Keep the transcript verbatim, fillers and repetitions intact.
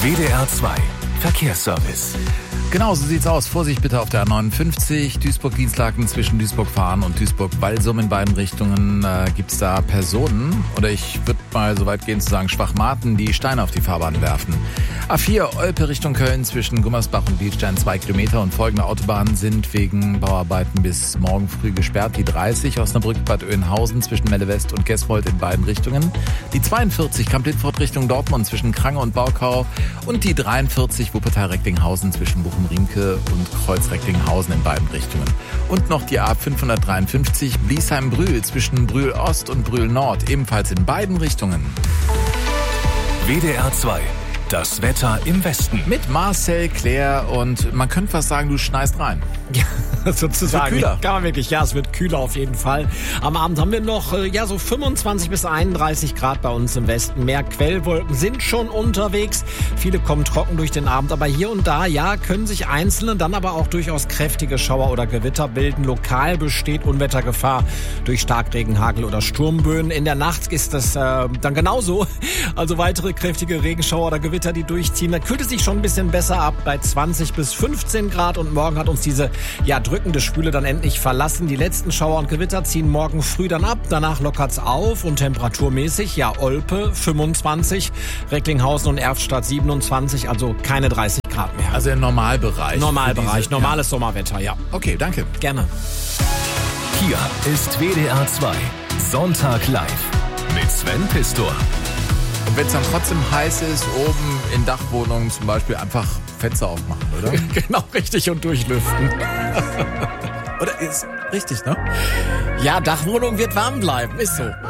W D R zwei Verkehrsservice. Genau, so sieht's aus. Vorsicht bitte auf der A neunundfünfzig, Duisburg-Dienstlaken zwischen Duisburg-Fahren und Duisburg-Walsum. In beiden Richtungen äh, gibt's da Personen, oder ich würde mal so weit gehen zu sagen Schwachmaten, die Steine auf die Fahrbahn werfen. A vier, Olpe Richtung Köln zwischen Gummersbach und Liedstein zwei Kilometer und folgende Autobahnen sind wegen Bauarbeiten bis morgen früh gesperrt. Die dreißig, Osnabrück-Bad Oeynhausen zwischen Melle-West und Gesvold in beiden Richtungen. Die zweiundvierzig, Kamp-Lintfort Richtung Dortmund zwischen Krange und Baukau. Und die dreiundvierzig, Wuppertal-Recklinghausen zwischen Bochum Riemke und Kreuz-Recklinghausen in beiden Richtungen. Und noch die A fünfhundertdreiundfünfzig Bliesheim-Brühl zwischen Brühl-Ost und Brühl-Nord, ebenfalls in beiden Richtungen. W D R zwei. Das Wetter im Westen. Mit Marcel, Claire und man könnte fast sagen, du schneist rein. Ja, sozusagen. Kühler. Kann man wirklich, ja, es wird kühler auf jeden Fall. Am Abend haben wir noch, ja, so fünfundzwanzig bis einunddreißig Grad bei uns im Westen. Mehr Quellwolken sind schon unterwegs. Viele kommen trocken durch den Abend, aber hier und da, ja, können sich einzelne, dann aber auch durchaus kräftige Schauer oder Gewitter bilden. Lokal besteht Unwettergefahr durch Starkregen, Hagel oder Sturmböen. In der Nacht ist das äh, dann genauso. Also weitere kräftige Regenschauer oder Gewitter, die durchziehen. Da kühlt es sich schon ein bisschen besser ab bei zwanzig bis fünfzehn Grad und morgen hat uns diese, ja, drückende Schwüle dann endlich verlassen. Die letzten Schauer und Gewitter ziehen morgen früh dann ab. Danach lockert's auf und temperaturmäßig, ja, Olpe fünfundzwanzig, Recklinghausen und Erftstadt siebenundzwanzig, also keine dreißig Grad mehr. Also im Normalbereich. Normalbereich, diese, normales ja. Sommerwetter, ja. Okay, danke. Gerne. Hier ist W D R zwei Sonntag live mit Sven Pistor. Und wenn es dann trotzdem heiß ist, oben in Dachwohnungen zum Beispiel einfach Fenster aufmachen, oder? Genau, richtig, und durchlüften. Oder ist richtig, ne? Ja, Dachwohnung wird warm bleiben, ist so.